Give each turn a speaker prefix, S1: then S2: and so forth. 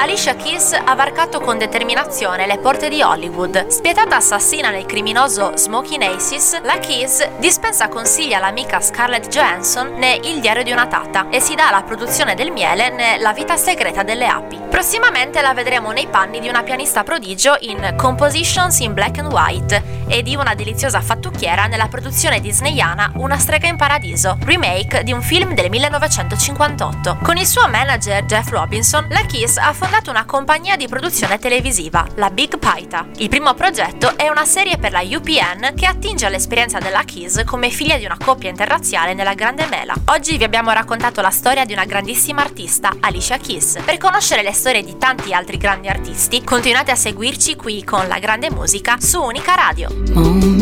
S1: Alicia Keys ha varcato con determinazione le porte di Hollywood. Spietata assassina nel criminoso Smoking Aces, la Keys dispensa consigli all'amica Scarlett Johansson ne Il diario di una tata e si dà alla produzione del miele ne La vita segreta delle api. Prossimamente la vedremo nei panni di una pianista prodigio in Compositions in Black and White e di una deliziosa fattucchiera nella produzione disneyana Una strega in paradiso, remake di un film del 1958. Con il suo manager Jeff Robinson, la Keys ha fondato una compagnia di produzione televisiva, la Big Paita. Il primo progetto è una serie per la UPN che attinge all'esperienza della Keys come figlia di una coppia interrazziale nella Grande Mela. Oggi vi abbiamo raccontato la storia di una grandissima artista, Alicia Keys. Per conoscere le storie di tanti altri grandi artisti, continuate a seguirci qui con La Grande Musica su Unica Radio.